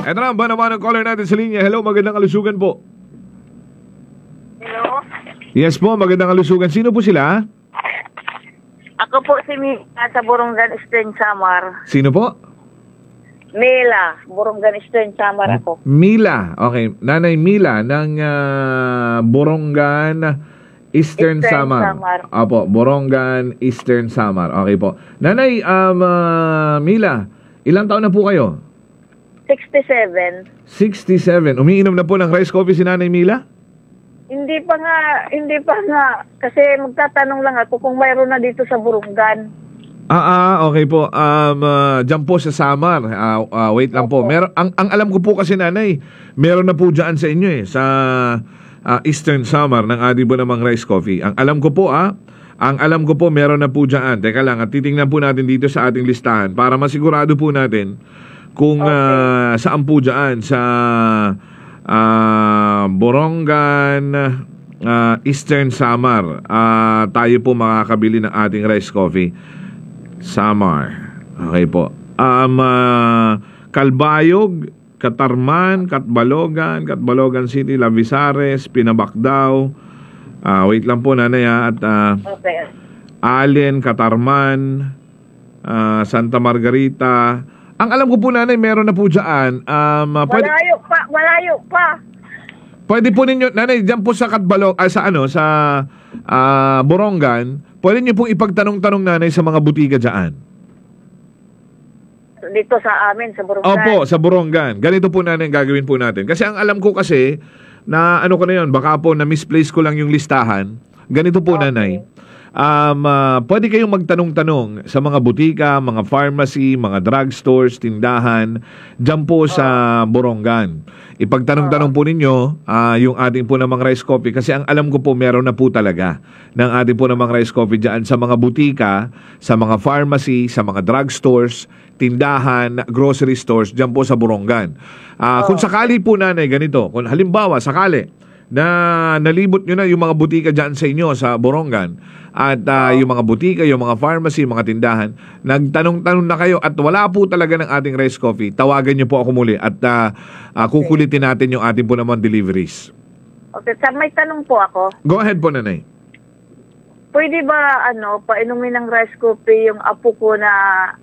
Eto na, ba naman ang caller natin sa linya? Hello, magandang kalusugan po. Hello? Yes po, magandang kalusugan. Sino po sila? Ako po si Mila sa Borongan Eastern Samar. Sino po? Mila, Borongan Eastern Samar ako. Mila. Okay, Nanay Mila ng Borongan Eastern Samar. Opo, Borongan Eastern Samar. Okay po. Nanay, Mila, ilang taon na po kayo? 67. 67. Umiinom na po ng rice coffee si Nanay Mila? Hindi pa nga. Kasi magtatanong lang ako kung mayroon na dito sa Borongan. Okay po. Diyan po sa Samar. Wait lang po. Ang alam ko po kasi, Nanay, meron na po dyan sa inyo sa Eastern Samar ng ating po namang rice coffee. Ang alam ko po meron na po dyan. Teka lang, at titingnan po natin dito sa ating listahan para masigurado po natin kung saan po dyan sa Borongan Eastern Samar tayo po makakabili ng ating rice coffee. Samar. Okay po. Calbayog, Katarman, Catbalogan City, Lavisares, Pinabacdao. Wait lang po, Nanay, at Okay. Allen, Katarman, Santa Margarita. Ang alam ko po, Nanay, meron na po dyan. Malayo pa. Pwede po ninyo, Nanay, dyan po sa sa Borongan, pwede nyo pong ipagtanong-tanong, Nanay, sa mga butika dyan. Dito sa amin, sa Borongan. Opo, sa Borongan. Ganito po, Nanay, ang gagawin po natin. Kasi ang alam ko kasi, na ano ko na yun, baka po na misplace ko lang yung listahan. Ganito po, Nanay. Pwede kayong magtanong-tanong sa mga butika, mga pharmacy, mga drugstores, tindahan, dyan po sa Borongan. Ipagtanong-tanong po ninyo yung ating po namang rice coffee kasi ang alam ko po meron na po talaga ng ating po namang rice coffee dyan sa mga butika, sa mga pharmacy, sa mga drugstores, tindahan, grocery stores, dyan po sa Borongan. Kung sakali po, Nanay, ganito, kung halimbawa, sakali, na nalibot nyo na yung mga butika dyan sa inyo sa Borongan at yung mga butika, yung mga pharmacy, mga tindahan, nagtanong-tanong na kayo at wala po talaga ng ating rice coffee, tawagan nyo po ako muli at kukulitin natin yung ating po naman deliveries. Okay, may tanong po ako. Go ahead po, Nanay. Pwede ba painumin ng rice coffee yung apo ko na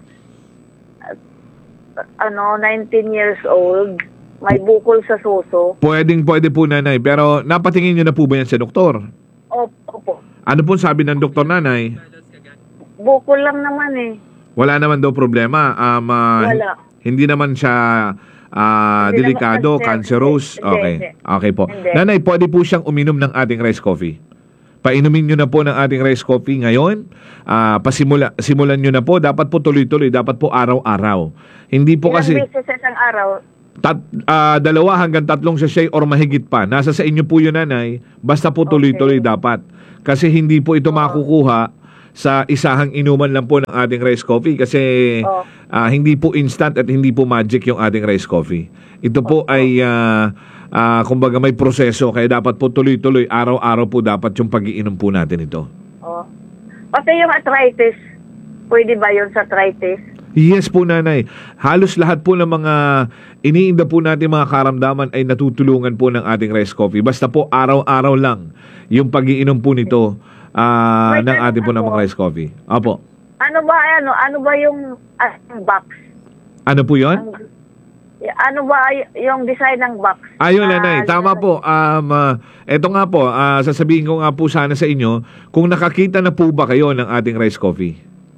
19 years old? May bukol sa suso. Pwede po, Nanay. Pero napatingin nyo na po ba yan sa doktor? Opo. Ano po sabi ng doktor, Nanay? Bukol lang naman eh. Wala naman daw problema. Wala. Hindi naman siya delikado, cancerous. Okay po. Hindi. Nanay, pwede po siyang uminom ng ating rice coffee. Painumin nyo na po ng ating rice coffee ngayon. Simulan nyo na po. Dapat po tuloy-tuloy. Dapat po araw-araw. Hindi po kasi... Ilang beses isang araw? 2 hanggang 3 sachet or mahigit pa. Nasa sa inyo po yun, Nanay. Basta po tuloy-tuloy dapat. Kasi hindi po ito makukuha sa isahang inuman lang po ng ating rice coffee. Kasi hindi po instant at hindi po magic yung ating rice coffee. Ito po ay kumbaga may proseso. Kaya dapat po tuloy-tuloy. Araw-araw po dapat yung pag-iinom po natin ito. Pati yung arthritis, pwede ba yun sa arthritis? Yes po, Nanay. Halos lahat po ng mga iniinda po natin mga karamdaman ay natutulungan po ng ating rice coffee. Basta po araw-araw lang yung pag-iinom po nito ng ating po namang rice coffee. Opo. Ano ba yung box? Ano po yun? Ano ba yung design ng box? Ayun, Nanay. Tama po. Eto nga po, sasabihin ko nga po sana sa inyo, kung nakakita na po ba kayo ng ating rice coffee?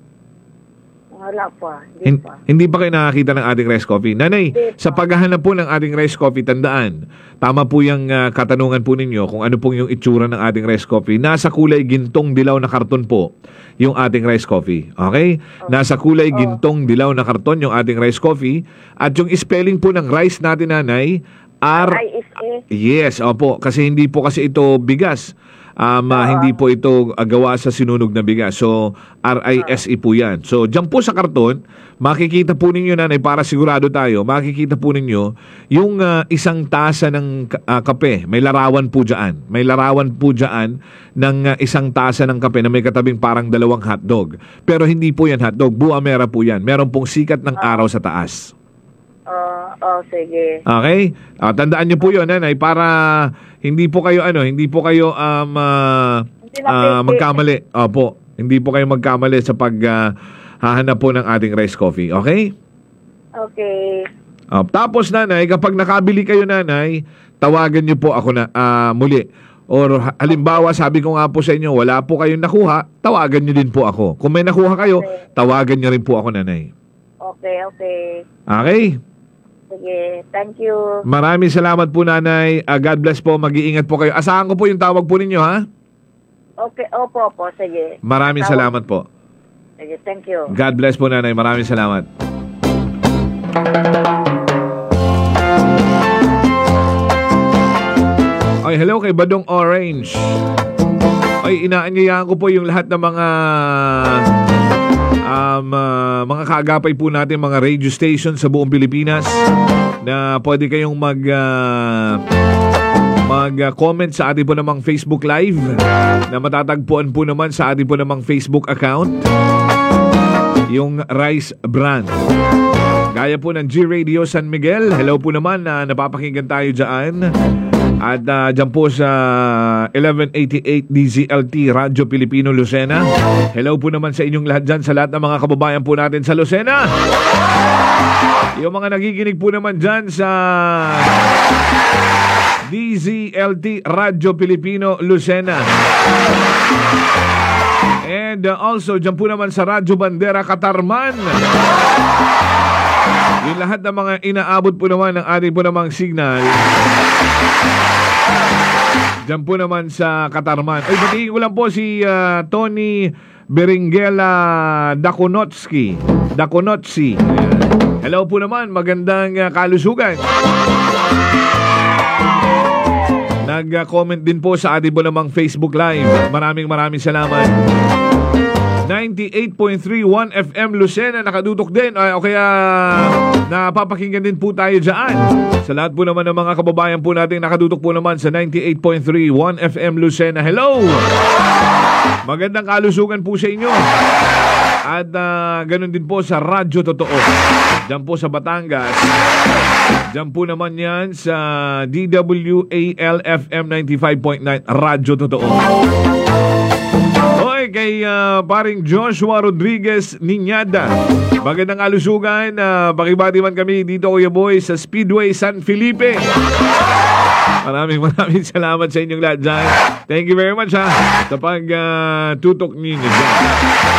Wala pa. Hindi pa kayo nakakita ng ating rice coffee. Nanay, sa paghahanap po ng ating rice coffee, tandaan, tama po yung katanungan po ninyo kung ano pong yung itsura ng ating rice coffee. Nasa kulay gintong dilaw na karton po yung ating rice coffee. Okay? Nasa kulay gintong dilaw na karton yung ating rice coffee. At yung spelling po ng rice natin, Nanay, R-I-S-E? Yes, opo. Kasi hindi po kasi ito bigas. Hindi po ito gawa sa sinunog na bigas. So, RISE po yan. So, dyan po sa karton, makikita po ninyo, Nanay, para sigurado tayo, makikita po ninyo yung isang tasa ng kape. May larawan po dyan. May larawan po dyan ng isang tasa ng kape na may katabing parang 2 hotdog. Pero hindi po yan hotdog. Buamera po yan. Meron pong sikat ng araw sa taas. Sige. Okay? Tandaan niyo po 'yon, nanay, para hindi po kayo hindi po kayo magkamali. Opo, hindi po kayo magkamali sa hahanap po ng ating rice coffee. Okay? Okay. Tapos, nanay, kapag nakabili kayo, nanay, tawagan niyo po ako na muli. Or halimbawa, sabi ko nga po sa inyo, wala po kayong nakuha, tawagan niyo din po ako. Kung may nakuha kayo, tawagan niyo rin po ako, nanay. Okay. Okay? Sige, thank you. Maraming salamat po, nanay. God bless po. Mag-iingat po kayo. Asahan ko po yung tawag po ninyo, ha? Okay, opo, sige. Maraming salamat po. Sige, thank you. God bless po, nanay. Maraming salamat. Ay, hello kay Badong Orange. Ay, inaanyayahan ko po yung lahat ng mga kaagapay po natin, mga radio station sa buong Pilipinas na pwede kayong mag-comment sa ating po namang Facebook Live na matatagpuan po naman sa ating po namang Facebook account, yung Rice Brand. Gaya po ng G Radio San Miguel. Hello po naman na napapakinggan tayo dyan. At dyan po sa 1188 DZLT Radyo Pilipino Lucena. Hello po naman sa inyong lahat dyan, sa lahat ng mga kababayan po natin sa Lucena. Yung mga nagiginig po naman dyan sa DZLT Radyo Pilipino Lucena. And also dyan po naman sa Radyo Bandera Katarman. Yung lahat ng mga inaabot po naman ng ating po namang signal dyan po naman sa Katarman. Ay, batiin ko lang po si Tony Beringela Dakonotski. Ayan. Hello po naman, magandang kalusugan. Nag-comment din po sa ating po namang Facebook Live. Maraming salamat. 98.31 FM Lucena, nakadutok din. O kaya napapakinggan din po tayo dyan. Sa lahat po naman ng mga kababayan po natin, nakadutok po naman sa 98.31 FM Lucena. Hello! Magandang kalusugan po sa inyo. At ganun din po sa Radyo Totoo. Diyan po sa Batangas. Diyan po naman yan sa DWAL FM 95.9 Radyo Totoo. Kay paring Joshua Rodriguez Niñada. Magandang kalusugan. Pakibati man kami dito, Kuya Boy, sa Speedway San Felipe. Maraming salamat sa inyong lahat dyan. Thank you very much sa pag tutok ninyo dyan.